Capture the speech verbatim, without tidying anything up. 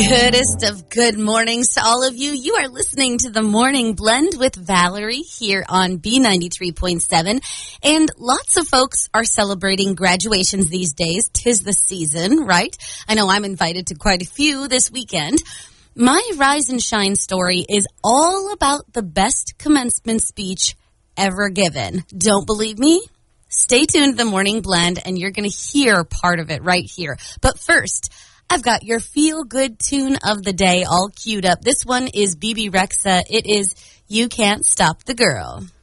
Goodest of good mornings to all of you. You are listening to the Morning Blend with Valerie here on B ninety-three point seven. And lots of folks are celebrating graduations these days. 'Tis the season, right? I know I'm invited to quite a few this weekend. My Rise and Shine story is all about the best commencement speech ever given. Don't believe me? Stay tuned to the Morning Blend and you're going to hear part of it right here. But first, I've got your feel-good tune of the day all queued up. This one is Bebe Rexha. It is You Can't Stop the Girl.